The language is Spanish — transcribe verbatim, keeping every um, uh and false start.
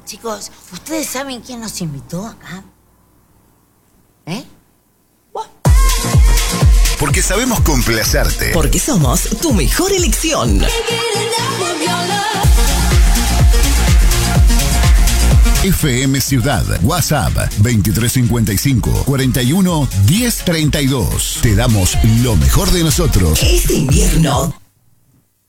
Chicos, ¿ustedes saben quién nos invitó acá? ¿Eh? Bueno. Porque sabemos complacerte. Porque somos tu mejor elección. F M Ciudad, WhatsApp veintitrés cincuenta y cinco, cuarenta y uno, diez treinta y dos. Te damos lo mejor de nosotros. Este invierno